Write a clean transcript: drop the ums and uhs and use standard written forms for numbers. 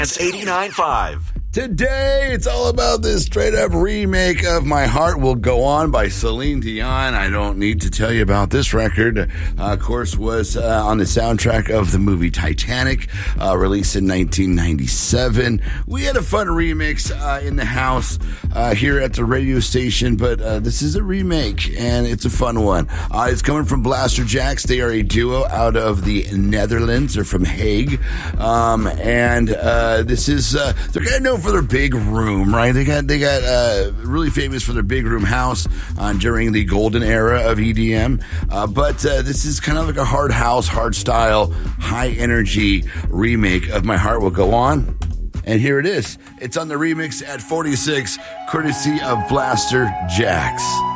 It's 89.5. Today, it's all about this straight-up remake of My Heart Will Go On by Celine Dion. I don't need to tell you about this record. Of course, was on the soundtrack of the movie Titanic, released in 1997. We had a fun remix in the house here at the radio station, but this is a remake, and it's a fun one. It's coming from Blasterjaxx. They are a duo out of the Netherlands. They're from Hague, and this is they're kind of known for their big room, right? They got really famous for their big room house during the golden era of EDM. But this is kind of like a hard house, hard style, high energy remake of My Heart Will Go On. And here it is. It's on the remix at 46, courtesy of Blasterjaxx.